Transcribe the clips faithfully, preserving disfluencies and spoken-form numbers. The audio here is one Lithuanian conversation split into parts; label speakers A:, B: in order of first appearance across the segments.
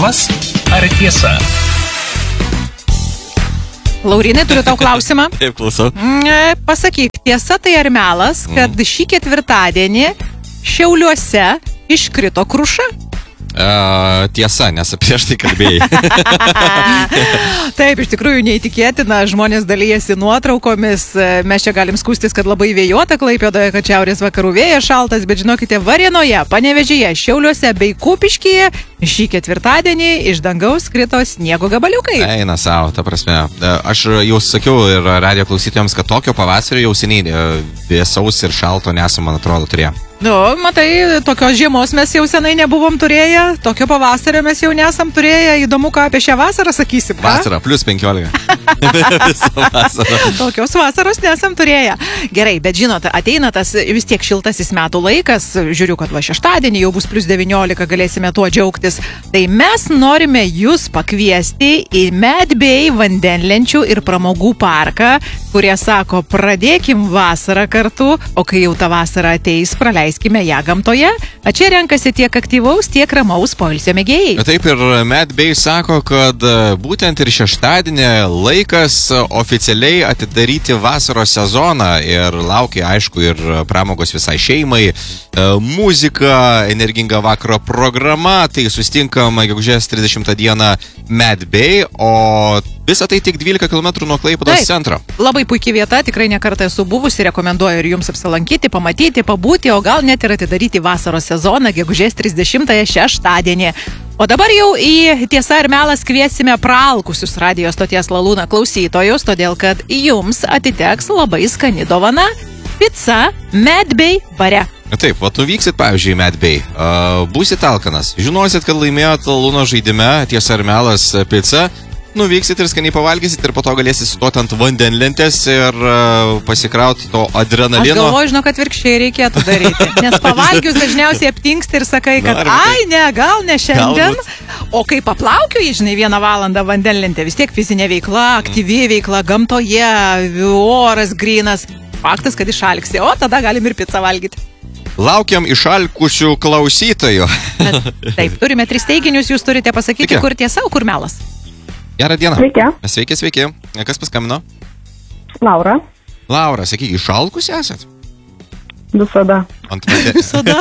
A: Melas ar tiesa?
B: Laurinai, turiu tau klausimą.
C: Taip, klausau.
B: Pasakyk, tiesa tai ar melas, kad šį ketvirtadienį Šiauliuose iškrito kruša?
C: Uh, tiesa, nes prieš tai kalbėjai.
B: Taip, iš tikrųjų neįtikėtina, žmonės dalyjasi nuotraukomis, mes čia galim skūstis, kad labai vėjuota Klaipėdoje, kad šiaurės vakarų vėjas šaltas, bet žinokite, Varėnoje, Panevėžyje, Šiauliuose bei Kupiškyje šį ketvirtadienį iš dangaus krito sniego gabaliukai.
C: Eina savo, ta prasme. Aš jau sakiau ir radijo klausytojams, kad tokio pavasario jau seniai vėsaus ir šalto nesam, man atrodo, turėjo.
B: Nu, matai, tokios žiemos mes jau senai nebuvom turėję, tokio pavasario mes jau nesam turėję. Įdomu, ką apie šią vasarą sakysim.
C: Vasara, plus penkiolika. Visą vasarą.
B: Tokios vasaros nesam turėję. Gerai, bet žinot, ateina tas vis tiek šiltasis metų laikas. Žiūriu, kad va šeštadienį jau bus plus devyniolika, galėsime tuo džiaugtis. Tai mes norime jūs pakviesti į Medbay vandenlenčių ir pramogų parką, kurie sako, pradėkim vasarą kartu, o kai jau ta vasara ateis, praleiskime ją gamtoje. A čia renkasi tiek aktyvaus, tiek ramaus poilsio mėgėjai.
C: Taip, ir Medbay sako, kad būtent ir šeštadienį laikas oficialiai atidaryti vasaros sezoną ir laukia, aišku, ir pramogos visai šeimai, muzika, energinga vakaro programa, tai sustinkam gegužės trisdešimtą dieną Medbay, o visą tai tik dvylika kilometrų nuo Klaipėdos centro.
B: Labai puikia vieta, tikrai nekartą esu buvusi, rekomenduoju ir jums apsilankyti, pamatyti, pabūti, o gal net ir atidaryti vasaros sezoną gegužės trisdešimtąją šeštadienį. O dabar jau į Tiesa ar melas kviesime praalkusius radijo stoties Lalūna klausytojus, todėl kad jums atiteks labai skani dovana – pica Medbay bare.
C: Taip, va tu vyksit, pavyzdžiui, į Medbay, uh, būsit alkanas, žinosit, kad laimėjot Lalūno žaidime Tiesa ar melas pica, nuvyksit ir skaniai pavalgysit ir po to galėsit stoti ant vandenlentės ir uh, pasikrauti to adrenalino.
B: Aš galvoju, žinau, kad virkščiai reikėtų daryti, nes pavalgius dažniausiai aptingsti ir sakai, kad Na, ai, ne, gal ne šiandien, galbūt. O kai paplaukiu, žinai, vieną valandą vandenlentė, vis tiek fizinė veikla, aktyvi veikla, gamtoje, oras grynas, faktas, kad išalksi, o tada galim ir pizzą valgyti.
C: Laukiam išalkusių klausytojų.
B: Bet, taip, turime tris teiginius, jūs turite pasakyti, Sveiki. Kur tiesa, o kur melas.
C: Gerą dieną.
D: Sveiki.
C: Sveiki, sveiki. Kas paskambino?
D: Laura.
C: Laura, sakyk, išalkusi esat?
D: Visada.
C: Ant vade...
B: Visada.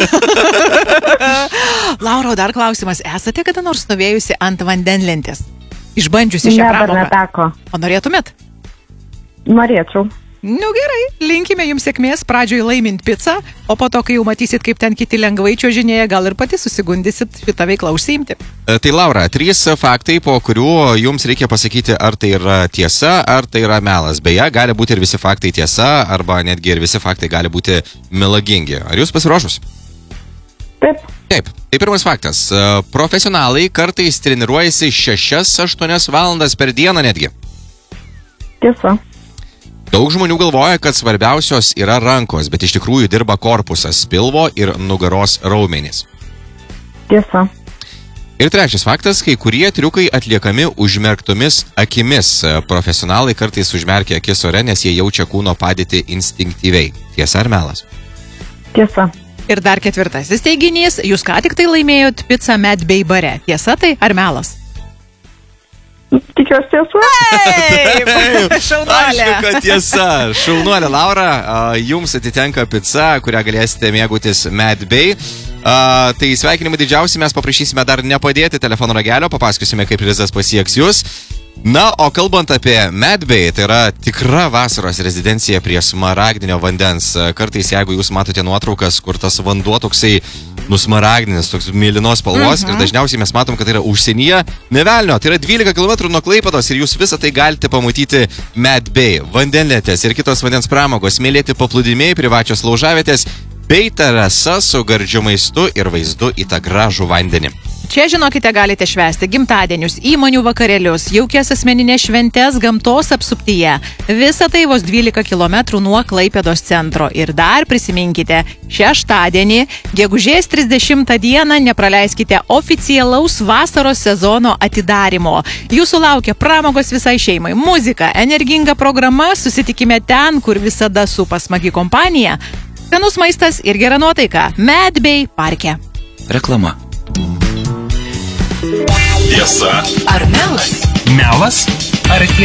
B: Laura, dar klausimas. Esate kada nors stovėjusi ant vandenlentės? Išbandžiusi šią pramogą?
D: Ne, dar neteko.
B: O norėtumėt?
D: Norėčiau.
B: Nu gerai, linkime jums sėkmės, pradžioj laimint pizzą, o po to, kai jau matysit, kaip ten kiti lengvai čiuožinėja, gal ir pati susigundysit šitą veiklą užsiimti.
C: Tai Laura, trys faktai, po kurių jums reikia pasakyti, ar tai yra tiesa, ar tai yra melas. Beje, gali būti ir visi faktai tiesa, arba netgi ir visi faktai gali būti melagingi. Ar jūs pasiruošus?
D: Taip.
C: Taip. Tai pirmas faktas. Profesionalai kartais treniruojasi šešias aštuonias valandas per dieną netgi.
D: Tiesa.
C: Daug žmonių galvoja, kad svarbiausios yra rankos, bet iš tikrųjų dirba korpusas, pilvo ir nugaros raumenys.
D: Tiesa.
C: Ir trečias faktas, kai kurie triukai atliekami užmerktomis akimis. Profesionalai kartais užmerkia akis ore, nes jie jaučia kūno padėtį instinktyviai. Tiesa ar melas?
D: Tiesa.
B: Ir dar ketvirtasis teiginys, jūs ką tik tai laimėjot pizzą Medbay bare. Tiesa tai ar melas?
D: Tikiuosi tiesa.
B: Taip, šaunuolė.
C: Aišku, kad tiesa. Šaunuolė Laura, jums atitenka pica, kurią galėsite mėgautis Medbay. Tai sveikinimai didžiausi, mes paprašysime dar nepadėti telefono ragelio, papasakosime, kaip prizas pasieks jūs. Na, o kalbant apie Medbay, tai yra tikra vasaros rezidencija prie smaragdinio vandens. Kartais, jeigu jūs matote nuotraukas, kur tas vanduo toksai nusmaragdinis, toks mėlynos spalvos, mm-hmm. ir dažniausiai mes matom, kad tai yra užsienyje, nevelnio, tai yra dvylika kilometrų nuo Klaipėdos ir jūs visą tai galite pamatyti Medbay, vandenlentės ir kitos vandens pramogos, mėlėti paplūdimiai, privačios laužavietės, bei terasa su gardžiu maistu ir vaizdu į tą gražų vandenį.
B: Čia, žinokite, galite švęsti gimtadienius, įmonių vakarėlius, jaukias asmeninės šventes gamtos apsuptyje. Visa tai vos dvylika kilometrų nuo Klaipėdos centro. Ir dar prisiminkite, šeštadienį, gegužės trisdešimtą dieną, nepraleiskite oficialaus vasaros sezono atidarimo. Jūsų laukia pramogos visai šeimai, muzika, energinga programa, susitikime ten, kur visada supa smagi kompanija, skanus maistas ir gera nuotaika. Medbay parke.
A: Reklama. Tiesa
E: ar melas?
A: melas ar tiesa?